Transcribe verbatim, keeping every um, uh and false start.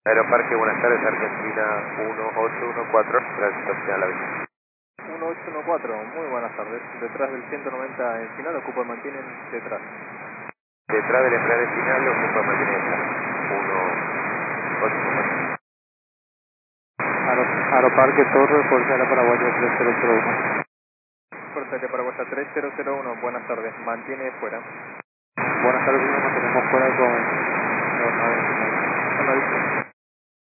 Aeroparque, buenas tardes, Argentina uno ocho uno cuatro, gracias, señal la vista. uno ocho uno cuatro, muy buenas tardes. Detrás del ciento noventa en final, ocupa mantienen detrás. Detrás del embrague final, lo ocupa mantener uno ocho uno cuatro. Aero, Aeroparque Torre, Fuerza Aérea Paraguaya tres cero cero uno. Fuerza Aérea Paraguaya tres cero cero uno, buenas tardes, mantiene fuera. Buenas tardes, nos mantenemos fuera con... con, con, con, con, con,